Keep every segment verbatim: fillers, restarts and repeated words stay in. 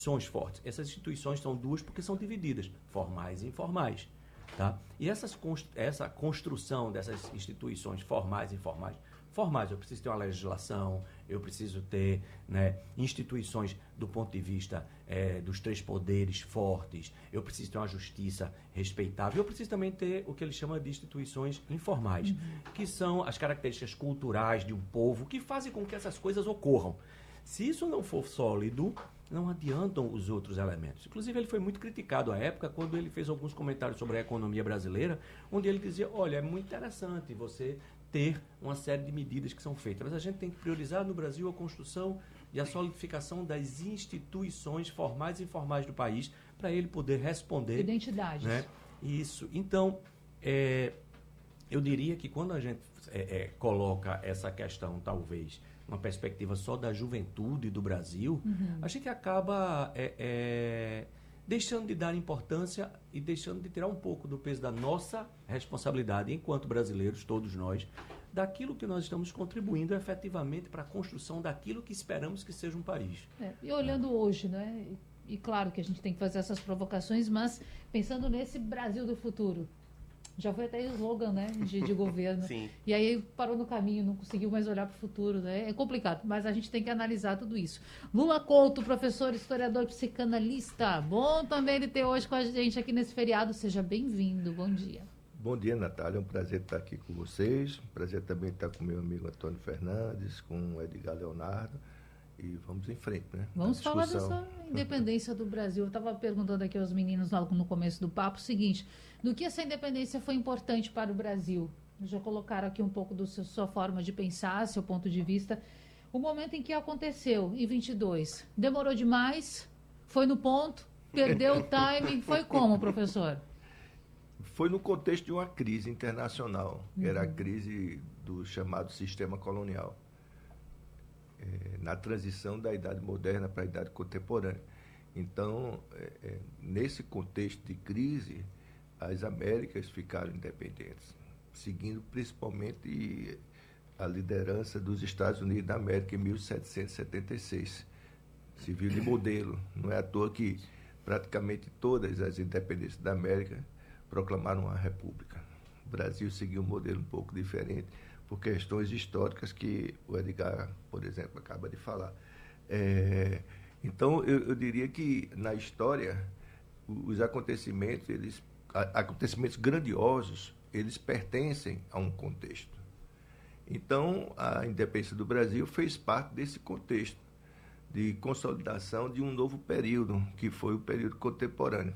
instituições fortes. Essas instituições são duas porque são divididas, formais e informais. Tá? E essas, essa construção dessas instituições formais e informais, formais, eu preciso ter uma legislação, eu preciso ter, né, instituições do ponto de vista é, dos três poderes fortes, eu preciso ter uma justiça respeitável, eu preciso também ter o que ele chama de instituições informais, uhum. que são as características culturais de um povo que fazem com que essas coisas ocorram. Se isso não for sólido, não adiantam os outros elementos. Inclusive, ele foi muito criticado à época quando ele fez alguns comentários sobre a economia brasileira, onde ele dizia, olha, é muito interessante você ter uma série de medidas que são feitas, mas a gente tem que priorizar no Brasil a construção e a solidificação das instituições formais e informais do país para ele poder responder. Identidades. Né? Isso. Então, é, eu diria que quando a gente é, é, coloca essa questão, talvez, uma perspectiva só da juventude do Brasil, uhum. a gente acaba é, é, deixando de dar importância e deixando de tirar um pouco do peso da nossa responsabilidade, enquanto brasileiros, todos nós, daquilo que nós estamos contribuindo efetivamente para a construção daquilo que esperamos que seja um país. É, e olhando é. hoje, né? E, e claro que a gente tem que fazer essas provocações, mas pensando nesse Brasil do futuro, já foi até slogan, né, de, de governo. Sim. E aí parou no caminho, não conseguiu mais olhar para o futuro, né? É complicado, mas a gente tem que analisar tudo isso. Lula Couto, professor, historiador, psicanalista. Bom também ele ter hoje com a gente aqui nesse feriado. Seja bem-vindo. Bom dia. Bom dia, Natália. É um prazer estar aqui com vocês. Um prazer também estar com meu amigo Antônio Fernandes, com o Edgar Leonardo. E vamos em frente, né? Vamos falar dessa independência do Brasil. Eu estava perguntando aqui aos meninos logo no começo do papo o seguinte, do que essa independência foi importante para o Brasil? Já colocaram aqui um pouco da sua forma de pensar, seu ponto de vista. O momento em que aconteceu, em vinte e dois, demorou demais? Foi no ponto? Perdeu o timing? Foi como, professor? Foi no contexto de uma crise internacional. Uhum. Era a crise do chamado sistema colonial. É, na transição da idade moderna para a idade contemporânea. Então, é, é, nesse contexto de crise, as Américas ficaram independentes, seguindo principalmente a liderança dos Estados Unidos da América em mil setecentos e setenta e seis. Serviu de modelo. Não é à toa que praticamente todas as independências da América proclamaram uma república. O Brasil seguiu um modelo um pouco diferente, por questões históricas que o Edgar, por exemplo, acaba de falar. É, então, eu, eu diria que, na história, os acontecimentos, eles, acontecimentos grandiosos, eles pertencem a um contexto. Então, a independência do Brasil fez parte desse contexto de consolidação de um novo período, que foi o período contemporâneo.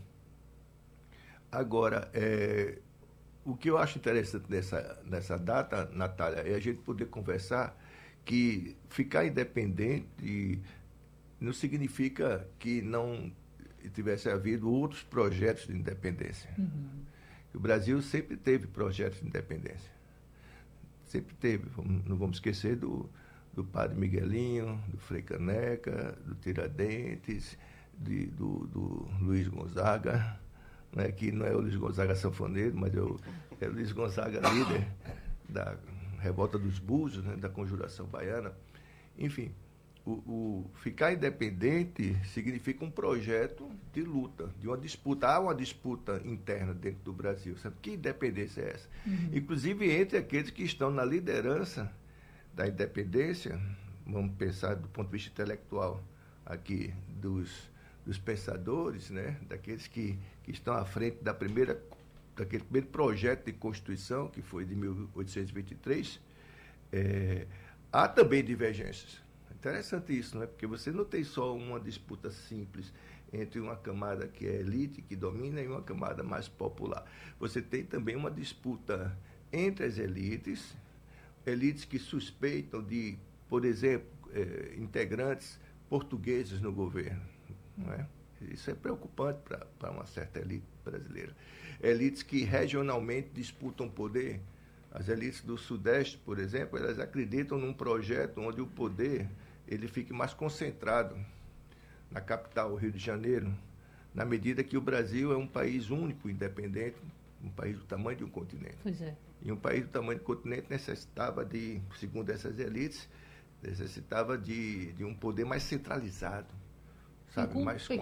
Agora, é, o que eu acho interessante nessa, nessa data, Natália, é a gente poder conversar que ficar independente não significa que não tivesse havido outros projetos de independência. Uhum. O Brasil sempre teve projetos de independência. Sempre teve. Não vamos esquecer do, do padre Miguelinho, do Frei Caneca, do Tiradentes, de, do, do Luiz Gonzaga, né, que não é o Luiz Gonzaga sanfoneiro, mas é o, é o Luiz Gonzaga líder da Revolta dos Búzios, né, da Conjuração Baiana. Enfim, o, o ficar independente significa um projeto de luta, de uma disputa. Há uma disputa interna dentro do Brasil. Sabe? Que independência é essa? Uhum. Inclusive entre aqueles que estão na liderança da independência, vamos pensar do ponto de vista intelectual aqui, dos... dos pensadores, né, daqueles que, que estão à frente da primeira, daquele primeiro projeto de Constituição, que foi de mil oitocentos e vinte e três, é, há também divergências. Interessante isso, né, porque você não tem só uma disputa simples entre uma camada que é elite, que domina, e uma camada mais popular. Você tem também uma disputa entre as elites, elites que suspeitam de, por exemplo, é, integrantes portugueses no governo. Não é? Isso é preocupante para uma certa elite brasileira. Elites que regionalmente disputam poder. As elites do Sudeste, por exemplo, elas acreditam num projeto onde o poder ele fique mais concentrado na capital, o Rio de Janeiro, na medida que o Brasil é um país único, independente, um país do tamanho de um continente. Pois é. E um país do tamanho do continente necessitava de, segundo essas elites, necessitava de, de um poder mais centralizado. Sabe, com mais pequenos